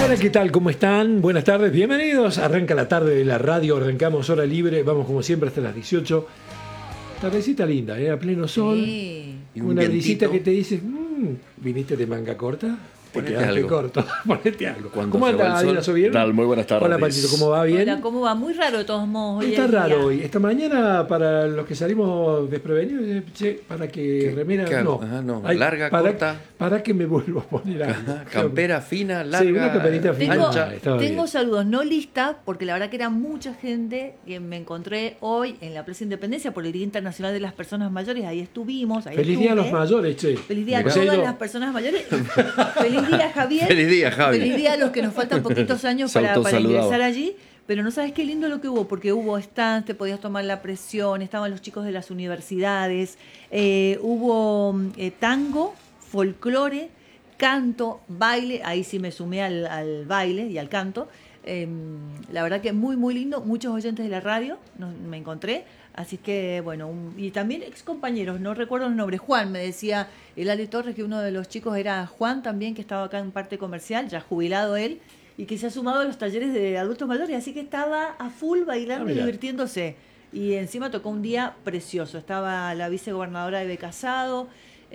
Hola, ¿qué tal? ¿Cómo están? Buenas tardes, bienvenidos. Arranca la tarde de la radio, arrancamos hora libre, vamos como siempre hasta las 18. Tardecita linda, a pleno sol. Sí. Una brisita que te dice, ¿viniste de manga corta? Te Ponete quedaste algo. corto, ponete algo. Cuando ¿Cómo se va anda, el sol, Adina? ¿Sos bien? tal? Muy buenas tardes. Hola, Patito, ¿cómo va? ¿Bien? Hola, ¿cómo va? Muy raro de todos modos. Hoy Está es raro día. hoy. Esta mañana, para los que salimos desprevenidos, para que remera. qué hago? No, Ajá, no. Ay, Larga, para, corta. Para que me vuelvo a poner algo. Ajá, campera fina, larga, Sí, una camperita fina. ancha. Estaba Tengo bien. saludos, no lista, porque la verdad que era mucha gente que me encontré hoy en la Plaza Independencia por el Día Internacional de las Personas Mayores. Ahí estuvimos. Ahí Feliz día a los estuve. mayores, che. Feliz día a Pues todas he ido- las personas mayores. Feliz día, Javier. Feliz día, Javi. Feliz día a los que nos faltan poquitos años Se para autosaludaba. ingresar allí. Pero no sabes qué lindo lo que hubo, porque hubo stands, te podías tomar la presión, estaban los chicos de las universidades, hubo tango, folclore, canto, baile, ahí sí me sumé al baile y al canto. La verdad que muy, muy lindo, muchos oyentes de la radio me encontré. Así que, bueno, y también ex compañeros, no recuerdo los nombres. Juan, me decía el Ale Torres, que uno de los chicos era Juan también, que estaba acá en parte comercial, ya jubilado él, y que se ha sumado a los talleres de adultos mayores, así que estaba a full bailando y mira. divirtiéndose. Y encima tocó un día precioso. Estaba la vicegobernadora Eve Casado,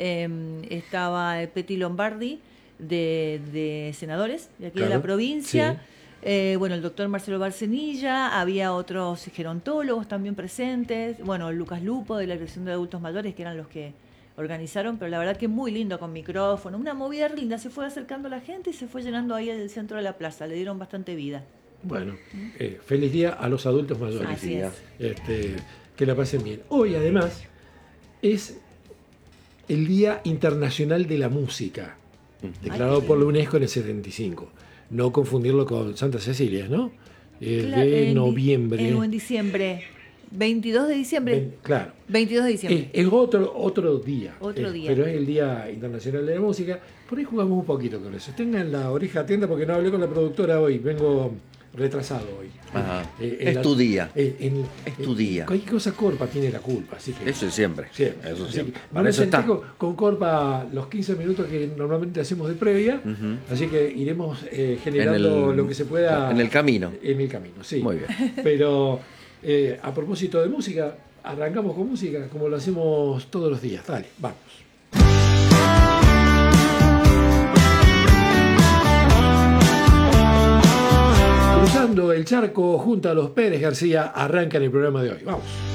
estaba Peti Lombardi, de senadores de aquí de Claro, la provincia. sí. Bueno, el doctor Marcelo Barcenilla, había otros gerontólogos también presentes, bueno, Lucas Lupo de la Dirección de Adultos Mayores, que eran los que organizaron, pero la verdad que muy lindo con micrófono, una movida linda, se fue acercando la gente y se fue llenando ahí el centro de la plaza, le dieron bastante vida. Bueno, feliz día a los adultos mayores. Así es. Que la pasen bien. Hoy, además, es el Día Internacional de la Música, declarado qué por la UNESCO en el 75. No confundirlo con Santa Cecilia, ¿no? De noviembre. En diciembre, 22 de diciembre. Claro. 22 de diciembre. Es otro día. Otro día. Pero es el Día Internacional de la Música. Por ahí jugamos un poquito con eso. Tengan la oreja atenta porque no hablé con la productora hoy. Vengo retrasado hoy. Ajá. Es tu día. Es tu día. Cualquier cosa Corpa tiene la culpa. Así que, Eso es siempre. siempre. Eso Así siempre. que Para vamos eso a está. sentar con Corpa los 15 minutos que normalmente hacemos de previa. Así que iremos generando lo que se pueda. En el camino. En el camino, sí. Muy bien. Pero a propósito de música, arrancamos con música como lo hacemos todos los días. Dale, vamos. Cruzando el charco junto a los Pérez García, arrancan el programa de hoy. Vamos.